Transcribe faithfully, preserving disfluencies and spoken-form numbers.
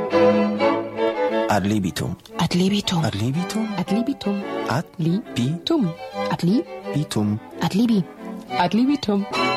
Ad libitum. Ad libitum. Ad libitum. Ad libitum. Ad Libitum. libitum. Ad li. Bitum. Ad libi. Ad libitum.